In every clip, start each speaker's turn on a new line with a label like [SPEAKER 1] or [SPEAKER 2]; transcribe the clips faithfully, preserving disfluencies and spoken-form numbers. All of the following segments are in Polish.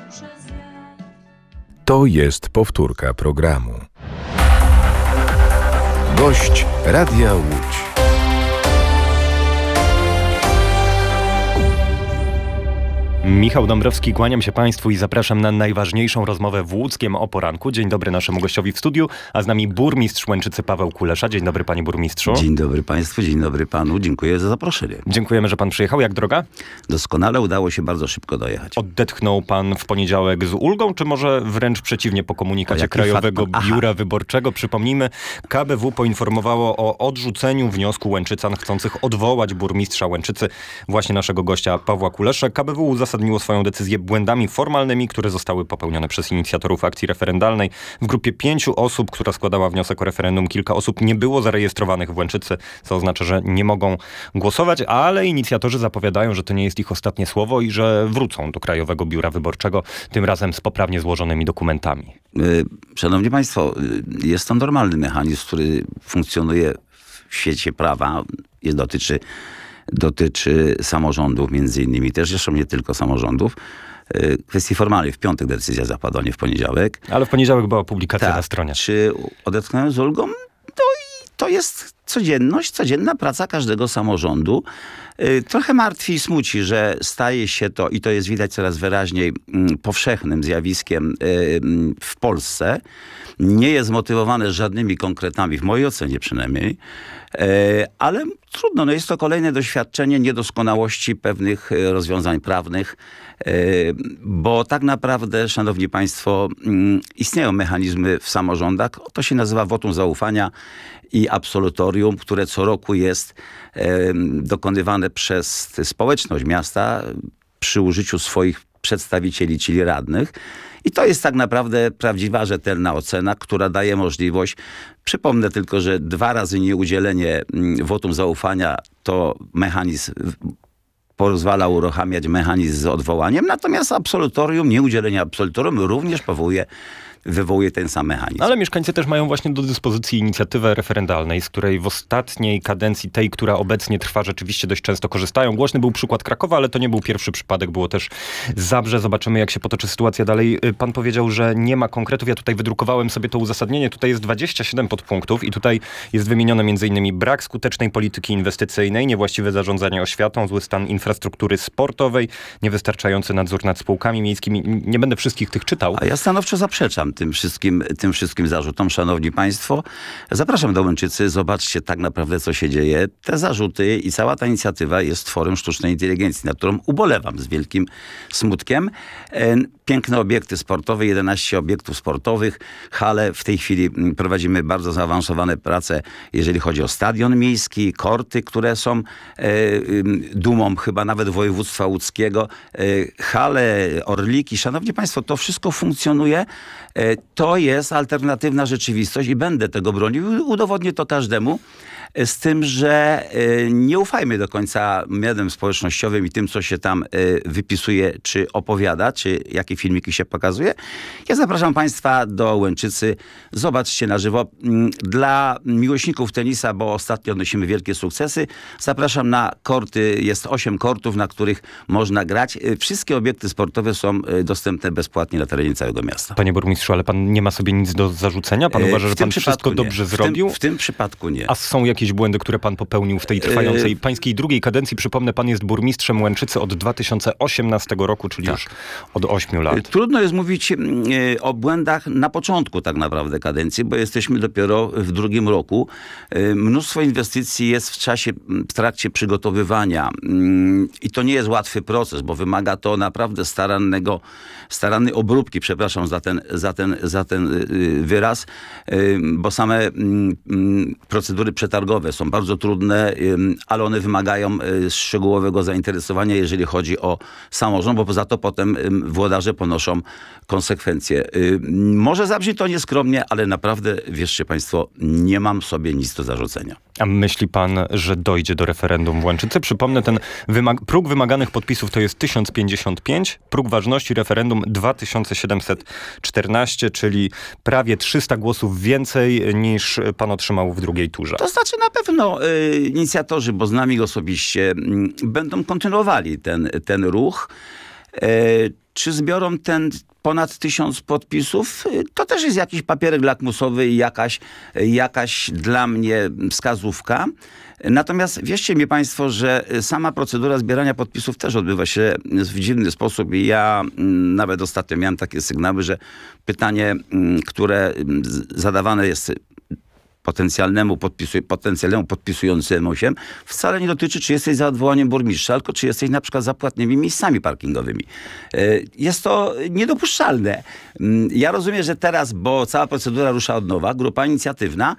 [SPEAKER 1] To jest powtórka programu. Gość Radia Łódź.
[SPEAKER 2] Michał Dąbrowski, kłaniam się Państwu i zapraszam na najważniejszą rozmowę w Łódzkiem o poranku. Dzień dobry naszemu gościowi w studiu, a z nami burmistrz Łęczycy Paweł Kulesza. Dzień dobry panie burmistrzu.
[SPEAKER 3] Dzień dobry Państwu, dzień dobry Panu. Dziękuję za zaproszenie.
[SPEAKER 2] Dziękujemy, że Pan przyjechał. Jak droga?
[SPEAKER 3] Doskonale, udało się bardzo szybko dojechać.
[SPEAKER 2] Odetchnął Pan w poniedziałek z ulgą, czy może wręcz przeciwnie po komunikacie Krajowego
[SPEAKER 3] fakt...
[SPEAKER 2] Biura Wyborczego? Przypomnijmy, K B W poinformowało o odrzuceniu wniosku Łęczycan chcących odwołać burmistrza Łęczycy, właśnie naszego gościa Pawła Kuleszę. K B W uzasadniło swoją decyzję błędami formalnymi, które zostały popełnione przez inicjatorów akcji referendalnej. W grupie pięciu osób, która składała wniosek o referendum, kilka osób nie było zarejestrowanych w Łęczycy, co oznacza, że nie mogą głosować, ale inicjatorzy zapowiadają, że to nie jest ich ostatnie słowo i że wrócą do Krajowego Biura Wyborczego, tym razem z poprawnie złożonymi dokumentami.
[SPEAKER 3] Szanowni Państwo, jest to normalny mechanizm, który funkcjonuje w świecie prawa i dotyczy dotyczy samorządów między innymi też, zresztą nie tylko samorządów. Kwestii formalnej w piątek decyzja zapadła, nie w poniedziałek.
[SPEAKER 2] Ale w poniedziałek była publikacja
[SPEAKER 3] tak,
[SPEAKER 2] na stronie.
[SPEAKER 3] Czy odetchnąłem z ulgą? To, to jest codzienność, codzienna praca każdego samorządu. Trochę martwi i smuci, że staje się to, i to jest widać coraz wyraźniej, powszechnym zjawiskiem w Polsce. Nie jest motywowane żadnymi konkretami, w mojej ocenie przynajmniej, ale trudno, no jest to kolejne doświadczenie niedoskonałości pewnych rozwiązań prawnych, bo tak naprawdę, szanowni państwo, istnieją mechanizmy w samorządach, to się nazywa wotum zaufania i absolutorium, które co roku jest dokonywane przez społeczność miasta przy użyciu swoich przedstawicieli, czyli radnych. I to jest tak naprawdę prawdziwa, rzetelna ocena, która daje możliwość. Przypomnę tylko, że dwa razy nieudzielenie wotum zaufania to mechanizm, pozwala uruchamiać mechanizm z odwołaniem, natomiast absolutorium, nieudzielenie absolutorium również powołuje wywołuje ten sam mechanizm.
[SPEAKER 2] Ale mieszkańcy też mają właśnie do dyspozycji inicjatywę referendalnej, z której w ostatniej kadencji, tej, która obecnie trwa, rzeczywiście dość często korzystają. Głośny był przykład Krakowa, ale to nie był pierwszy przypadek, było też Zabrze. Zobaczymy, jak się potoczy sytuacja dalej. Pan powiedział, że nie ma konkretów. Ja tutaj wydrukowałem sobie to uzasadnienie. Tutaj jest dwadzieścia siedem podpunktów i tutaj jest wymienione m.in. brak skutecznej polityki inwestycyjnej, niewłaściwe zarządzanie oświatą, zły stan infrastruktury sportowej, niewystarczający nadzór nad spółkami miejskimi. Nie będę wszystkich tych czytał.
[SPEAKER 3] A ja stanowczo zaprzeczam tym wszystkim, tym wszystkim zarzutom. Szanowni Państwo, zapraszam do Łęczycy, zobaczcie tak naprawdę, co się dzieje. Te zarzuty i cała ta inicjatywa jest tworem sztucznej inteligencji, nad którą ubolewam z wielkim smutkiem. Piękne obiekty sportowe, jedenaście obiektów sportowych, hale. W tej chwili prowadzimy bardzo zaawansowane prace, jeżeli chodzi o stadion miejski, korty, które są e, dumą chyba nawet województwa łódzkiego, e, hale, orliki. Szanowni Państwo, to wszystko funkcjonuje. E, to jest alternatywna rzeczywistość i będę tego bronił. Udowodnię to każdemu. Z tym, że y, nie ufajmy do końca mediom społecznościowym i tym, co się tam y, wypisuje, czy opowiada, czy jakie filmiki się pokazuje. Ja zapraszam Państwa do Łęczycy. Zobaczcie na żywo. Dla miłośników tenisa, bo ostatnio odnosimy wielkie sukcesy, zapraszam na korty. Jest osiem kortów, na których można grać. Wszystkie obiekty sportowe są dostępne bezpłatnie na terenie całego miasta.
[SPEAKER 2] Panie burmistrzu, ale pan nie ma sobie nic do zarzucenia? Pan uważa, że pan wszystko
[SPEAKER 3] nie.
[SPEAKER 2] dobrze
[SPEAKER 3] w tym,
[SPEAKER 2] zrobił?
[SPEAKER 3] W tym przypadku nie.
[SPEAKER 2] A są jakieś jakieś błędy, które pan popełnił w tej trwającej pańskiej drugiej kadencji? Przypomnę, pan jest burmistrzem Łęczycy od dwa tysiące osiemnastego roku, czyli tak. już od ośmiu lat.
[SPEAKER 3] Trudno jest mówić o błędach na początku tak naprawdę kadencji, bo jesteśmy dopiero w drugim roku. Mnóstwo inwestycji jest w czasie, w trakcie przygotowywania i to nie jest łatwy proces, bo wymaga to naprawdę starannego, starannej obróbki, przepraszam za ten, za ten, za ten wyraz, bo same procedury przetargowe są bardzo trudne, ale one wymagają szczegółowego zainteresowania, jeżeli chodzi o samorząd, bo poza to potem włodarze ponoszą konsekwencje. Może zabrzmi to nieskromnie, ale naprawdę, wierzcie Państwo, nie mam sobie nic do zarzucenia.
[SPEAKER 2] A myśli pan, że dojdzie do referendum w Łęczycy? Przypomnę, ten wymag- próg wymaganych podpisów to jest tysiąc pięćdziesiąt pięć, próg ważności referendum dwa tysiące siedemset czternaście, czyli prawie trzysta głosów więcej niż pan otrzymał w drugiej turze.
[SPEAKER 3] To znaczy na pewno y, inicjatorzy, bo znam ich osobiście, y, będą kontynuowali ten, ten ruch. E, czy zbiorą ten ponad tysiąc podpisów? To też jest jakiś papierek lakmusowy i jakaś, jakaś dla mnie wskazówka. Natomiast wierzcie mi państwo, że sama procedura zbierania podpisów też odbywa się w dziwny sposób i ja mm, nawet ostatnio miałem takie sygnały, że pytanie, mm, które zadawane jest potencjalnemu, podpisu, potencjalnemu podpisującemu się, wcale nie dotyczy, czy jesteś za odwołaniem burmistrza, tylko czy jesteś na przykład za płatnymi miejscami parkingowymi. Jest to niedopuszczalne. Ja rozumiem, że teraz, bo cała procedura rusza od nowa, grupa inicjatywna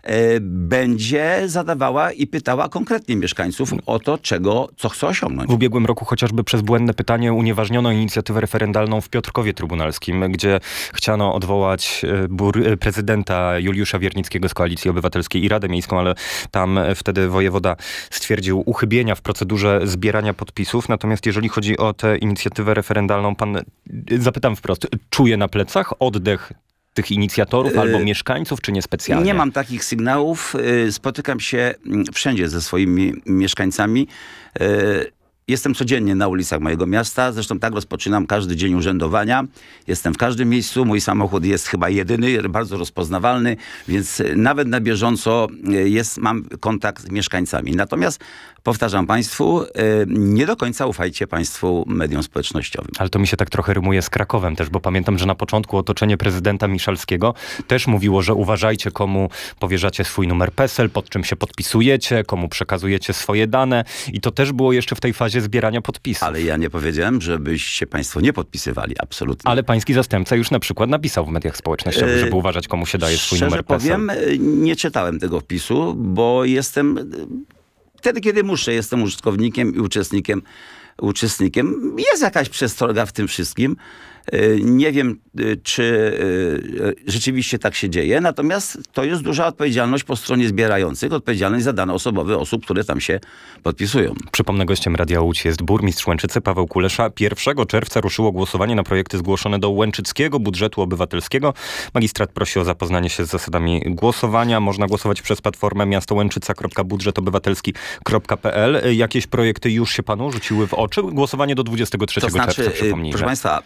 [SPEAKER 3] będzie zadawała i pytała konkretnie mieszkańców o to, czego, co chce osiągnąć.
[SPEAKER 2] W ubiegłym roku chociażby przez błędne pytanie unieważniono inicjatywę referendalną w Piotrkowie Trybunalskim, gdzie chciano odwołać bur- prezydenta Juliusza Wiernickiego z Koalicji Obywatelskiej i Radę Miejską, ale tam wtedy wojewoda stwierdził uchybienia w procedurze zbierania podpisów. Natomiast jeżeli chodzi o tę inicjatywę referendalną, pan, zapytam wprost, czuje na plecach oddech tych inicjatorów albo yy, mieszkańców, czy niespecjalnie?
[SPEAKER 3] Nie mam takich sygnałów. Yy, spotykam się wszędzie ze swoimi mieszkańcami. Yy, Jestem codziennie na ulicach mojego miasta, zresztą tak rozpoczynam każdy dzień urzędowania. Jestem w każdym miejscu, mój samochód jest chyba jedyny, bardzo rozpoznawalny, więc nawet na bieżąco jest, mam kontakt z mieszkańcami. Natomiast powtarzam państwu, nie do końca ufajcie państwu mediom społecznościowym.
[SPEAKER 2] Ale to mi się tak trochę rymuje z Krakowem też, bo pamiętam, że na początku otoczenie prezydenta Miszalskiego też mówiło, że uważajcie, komu powierzacie swój numer PESEL, pod czym się podpisujecie, komu przekazujecie swoje dane i to też było jeszcze w tej fazie zbierania podpisów.
[SPEAKER 3] Ale ja nie powiedziałem, żebyście państwo nie podpisywali, absolutnie.
[SPEAKER 2] Ale pański zastępca już na przykład napisał w mediach społecznościowych, żeby uważać, komu się daje swój
[SPEAKER 3] Szczerze
[SPEAKER 2] numer PESEL.
[SPEAKER 3] powiem, nie czytałem tego wpisu, bo jestem, wtedy kiedy muszę, jestem użytkownikiem i uczestnikiem, uczestnikiem. Jest jakaś przestroga w tym wszystkim. Nie wiem, czy rzeczywiście tak się dzieje, natomiast to jest duża odpowiedzialność po stronie zbierających, odpowiedzialność za dane osobowe osób, które tam się podpisują.
[SPEAKER 2] Przypomnę, gościem Radia Łódź jest burmistrz Łęczycy Paweł Kulesza. pierwszego czerwca ruszyło głosowanie na projekty zgłoszone do Łęczyckiego Budżetu Obywatelskiego. Magistrat prosi o zapoznanie się z zasadami głosowania. Można głosować przez platformę miastołęczyca kropka budżet obywatelski kropka p l. Jakieś projekty już się panu rzuciły w oczy? Głosowanie do dwudziestego trzeciego
[SPEAKER 3] to znaczy,
[SPEAKER 2] czerwca, przypomnijmy.
[SPEAKER 3] Proszę państwa,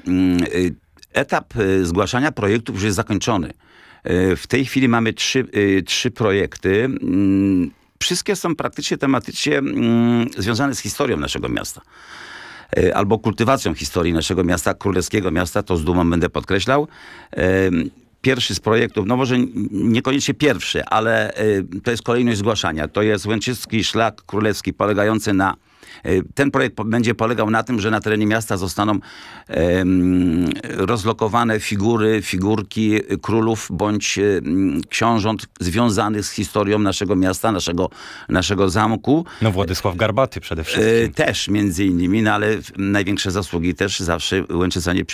[SPEAKER 3] etap zgłaszania projektów już jest zakończony. W tej chwili mamy trzy, trzy projekty. Wszystkie są praktycznie tematycznie związane z historią naszego miasta. Albo kultywacją historii naszego miasta, królewskiego miasta, to z dumą będę podkreślał. Pierwszy z projektów, no może niekoniecznie pierwszy, ale to jest kolejność zgłaszania. To jest Łęczycki Szlak Królewski polegający na Ten projekt będzie polegał na tym, że na terenie miasta zostaną um, rozlokowane figury, figurki królów bądź um, książąt związanych z historią naszego miasta, naszego, naszego zamku.
[SPEAKER 2] No Władysław Garbaty przede wszystkim.
[SPEAKER 3] E, też między innymi, no ale największe zasługi też zawsze Łęczycanie